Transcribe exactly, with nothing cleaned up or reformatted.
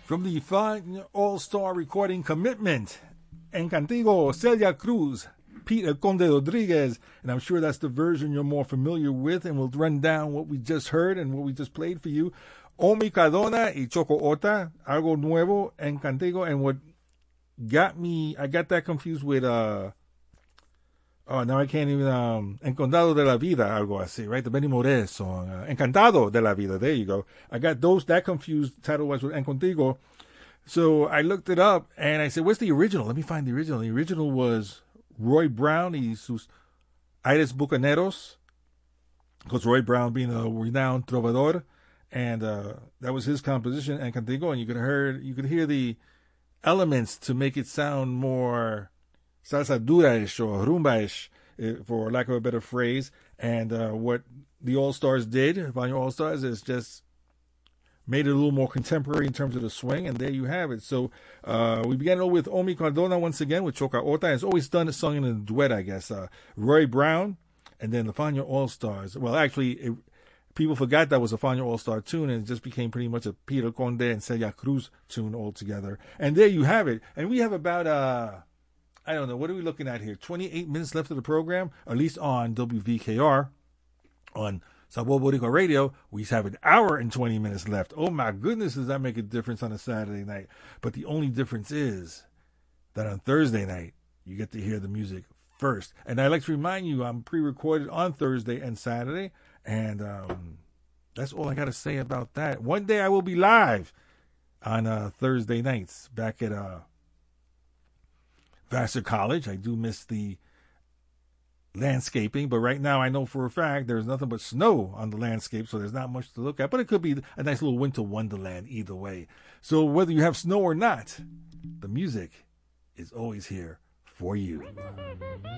From the fine all-star recording Commitment, En Contigo, Celia Cruz, Pete El Conde Rodriguez, and I'm sure that's the version you're more familiar with, and we'll run down what we just heard and what we just played for you. Omi Cardona y Choco Ota, Algo Nuevo, En Contigo, and what got me, I got that confused with, uh, oh, now I can't even, um, Encantado de la Vida, algo así, right? The Benny Moré song, uh, Encantado de la Vida, there you go. I got those, that confused title-wise with En Contigo. So I looked it up, and I said, what's the original? Let me find the original. The original was Roy Brown y sus Aires Bucaneros, because Roy Brown being a renowned trovador, and uh, that was his composition, En Contigo, and you could hear, you could hear the elements to make it sound more salsa dura-ish or rumba-ish, for lack of a better phrase. And uh, what the All-Stars did, Vanya All-Stars, is just made it a little more contemporary in terms of the swing, and there you have it. So uh, we began with Omi Cardona once again with Choca Ota. It's always done a song in a duet, I guess. Uh, Roy Brown, and then the Fania All-Stars. Well, actually, it, people forgot that was a Fania All-Star tune, and it just became pretty much a Peter Conde and Celia Cruz tune altogether. And there you have it. And we have about, uh, I don't know, what are we looking at here? twenty-eight minutes left of the program, at least on W V K R. On Sabor Boricua Radio, we have an hour and twenty minutes left. Oh my goodness, does that make a difference on a Saturday night? But the only difference is that on Thursday night, you get to hear the music first. And I'd like to remind you, I'm pre-recorded on Thursday and Saturday. And um, that's all I got to say about that. One day I will be live on uh, Thursday nights back at uh, Vassar College. I do miss the landscaping, but right now I know for a fact there's nothing but snow on the landscape, so there's not much to look at. But it could be a nice little winter wonderland either way. So whether you have snow or not, the music is always here for you.